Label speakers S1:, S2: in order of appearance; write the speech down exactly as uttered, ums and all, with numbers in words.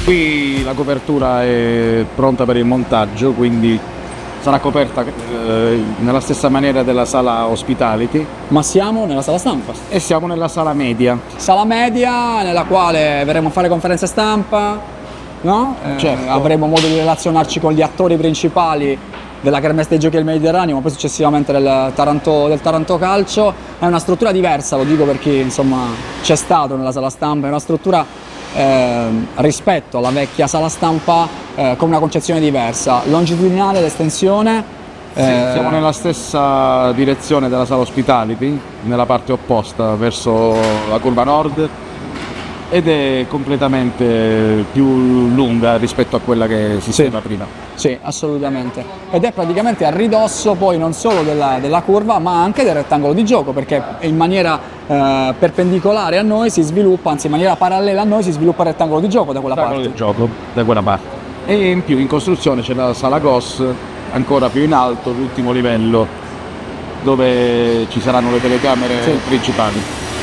S1: Qui la copertura è pronta per il montaggio, quindi sarà coperta eh, nella stessa maniera della sala hospitality.
S2: Ma siamo nella sala stampa.
S1: E siamo nella sala media.
S2: Sala media nella quale verremo a fare conferenze stampa, no? Eh,
S1: Certo.
S2: Avremo modo di relazionarci con gli attori principali della Kermesse dei Giochi del Mediterraneo, ma poi successivamente del Taranto, del Taranto Calcio. È una struttura diversa, lo dico perché insomma c'è stato nella sala stampa, è una struttura eh, rispetto alla vecchia sala stampa eh, con una concezione diversa, longitudinale l'estensione.
S1: Sì, siamo nella stessa direzione della sala hospitality, nella parte opposta verso la curva nord, ed è completamente più lunga rispetto a quella che esisteva
S2: Sì.
S1: prima.
S2: Sì, assolutamente. Ed è praticamente a ridosso poi non solo della, della curva, ma anche del rettangolo di gioco, perché in maniera eh, perpendicolare a noi si sviluppa, anzi in maniera parallela a noi si sviluppa il rettangolo di gioco da quella
S1: Rettangolo
S2: parte.
S1: di gioco da quella parte. E in più in costruzione c'è la sala G O S, ancora più in alto, l'ultimo livello, dove ci saranno le telecamere
S2: Sì.
S1: principali.